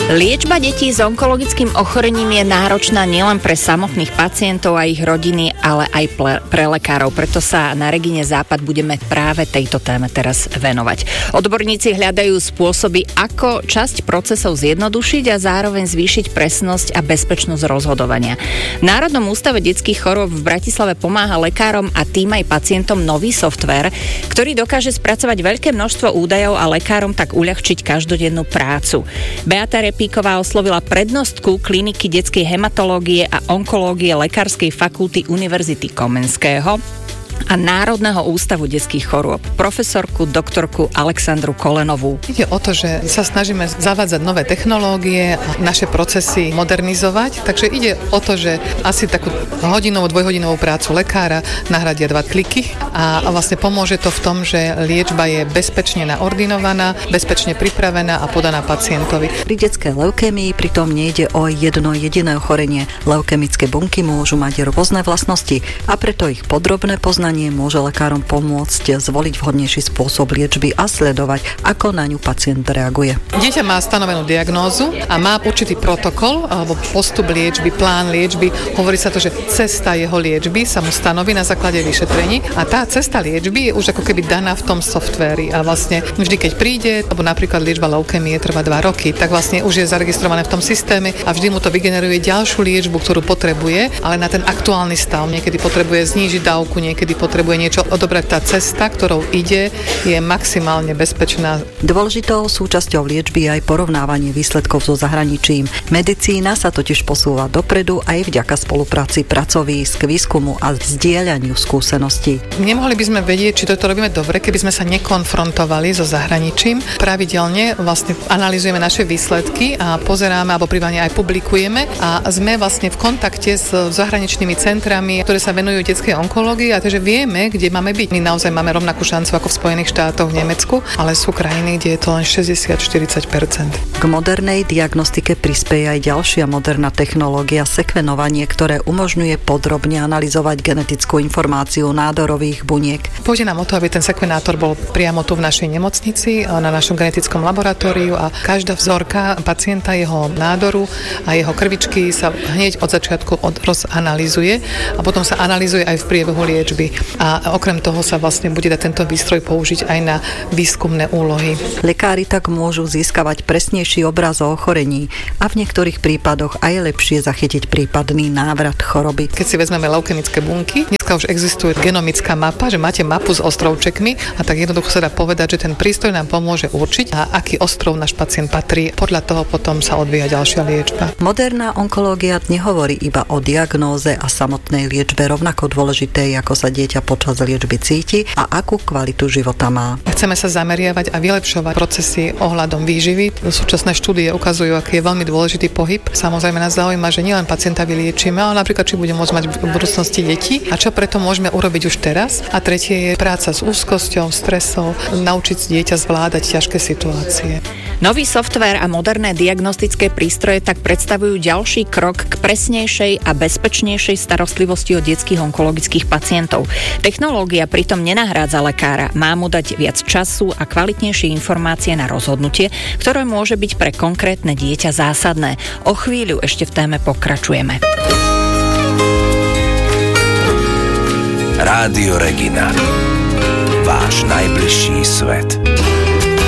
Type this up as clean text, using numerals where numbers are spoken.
Liečba detí s onkologickým ochorením je náročná nielen pre samotných pacientov a ich rodiny, ale aj pre lekárov. Preto sa na Regine Západ budeme práve tejto téme teraz venovať. Odborníci hľadajú spôsoby, ako časť procesov zjednodušiť a zároveň zvýšiť presnosť a bezpečnosť rozhodovania. V Národnom ústave detských chorôb v Bratislave pomáha lekárom a tým aj pacientom nový softvér, ktorý dokáže spracovať veľké množstvo údajov a lekárom tak uľahčiť každodennú prácu. Beata Repíková oslovila prednostku kliniky detskej hematológie a onkológie Lekárskej fakulty Univerzity Komenského a Národného ústavu detských chorôb, profesorku, doktorku Alexandru Kolenovú. Ide o to, že sa snažíme zavádzať nové technológie, naše procesy modernizovať, takže ide o to, že asi takú hodinovú, dvojhodinovú prácu lekára nahradia 2 kliky a vlastne pomôže to v tom, že liečba je bezpečne naordinovaná, bezpečne pripravená a podaná pacientovi. Pri detskej leukémii pritom nejde o jedno jediné ochorenie. Leukemické bunky môžu mať rôzne vlastnosti a preto ich podrobné poznanie môže lekárom pomôcť zvoliť vhodnejší spôsob liečby a sledovať, ako na ňu pacient reaguje. Dieťa má stanovenú diagnózu a má určitý protokol alebo postup liečby, plán liečby. Hovorí sa to, že cesta jeho liečby sa mu stanoví na základe vyšetrení a tá cesta liečby je už ako keby daná v tom softvéri a vlastne vždy, keď príde, alebo napríklad liečba leukémie trvá 2 roky, tak vlastne už je zaregistrované v tom systéme a vždy mu to vygeneruje ďalšiu liečbu, ktorú potrebuje, ale na ten aktuálny stav. Niekedy potrebuje znížiť dávku, niekedy potrebuje niečo odobrať. Tá cesta, ktorou ide, je maximálne bezpečná. Dôležitou súčasťou liečby je aj porovnávanie výsledkov so zahraničím. Medicína sa totiž posúva dopredu aj vďaka spolupráci pracovísk, výskumu a zdieľaniu skúseností. Nemohli by sme vedieť, či toto robíme dobre, keby sme sa nekonfrontovali so zahraničím. Pravidelne vlastne analyzujeme naše výsledky a pozeráme, alebo prípadne aj publikujeme a sme vlastne v kontakte s zahraničnými centrami, ktoré sa venujú detskej onkológii a takže vieme, kde máme byť. My naozaj máme rovnakú šancu ako v Spojených štátoch, v Nemecku, ale sú krajiny, kde je to len 60-40%. K modernej diagnostike prispieje aj ďalšia moderná technológia sekvenovanie, ktoré umožňuje podrobne analyzovať genetickú informáciu nádorových buniek. Pôjde nám o to, aby ten sekvenátor bol priamo tu v našej nemocnici, na našom genetickom laboratóriu a každá vzorka pacienta, jeho nádoru a jeho krvičky sa hneď od začiatku rozanalizuje a potom sa analyzuje aj v priebehu liečby. A okrem toho sa vlastne bude dať tento výstroj použiť aj na výskumné úlohy. Lekári tak môžu získavať presnejší obraz o ochorení a v niektorých prípadoch aj lepšie zachytiť prípadný návrat choroby. Keď si vezmeme leukemické bunky, dneska už existuje genomická mapa, že máte mapu s ostrovčekmi a tak jednoducho sa dá povedať, že ten prístroj nám pomôže určiť, a aký ostrov náš pacient patrí. Podľa toho potom sa odvíja ďalšia liečba. Moderná onkológia nehovorí iba o diagnóze a samotnej liečbe, rovnako dôležité, ako sa dieťa počas liečby cíti a akú kvalitu života má. Chceme sa zameriavať a vylepšovať procesy ohľadom výživy. Súčasné štúdie ukazujú, aký je veľmi dôležitý pohyb. Samozrejme nás zaujíma, že nielen pacienta vyliečíme, ale napríklad či bude môcť mať v budúcnosti deti a čo preto môžeme urobiť už teraz. A tretie je práca s úzkosťou, stresom, naučiť dieťa zvládať ťažké situácie. Nový softvér a moderné diagnostické prístroje tak predstavujú ďalší krok k presnejšej a bezpečnejšej starostlivosti o detských onkologických pacientov. Technológia pritom nenahrádza lekára, má mu dať viac času a kvalitnejšie informácie na rozhodnutie, ktoré môže byť pre konkrétne dieťa zásadné. O chvíľu ešte v téme pokračujeme. Rádio Regina. Váš najbližší svet.